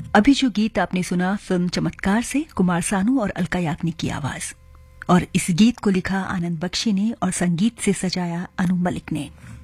अभी जो गीत आपने सुना फिल्म चमत्कार से कुमार सानू और अलका याग्निक की आवाज, और इस गीत को लिखा आनंद बख्शी ने और संगीत से सजाया अनु मलिक ने।